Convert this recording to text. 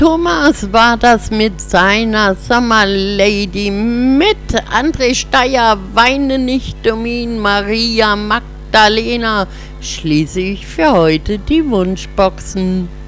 Thomas war das mit seiner Summer Lady, mit André Steyer, Weine nicht um ihn, Maria Magdalena. Schließe ich für heute die Wunschboxen.